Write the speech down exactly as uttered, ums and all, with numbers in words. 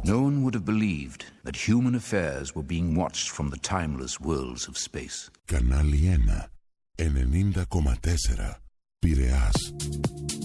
No one would have believed that human affairs were being watched from the timeless worlds of space. Κανάλι ένα, ενενήντα κόμμα τέσσερα, Πειραιάς.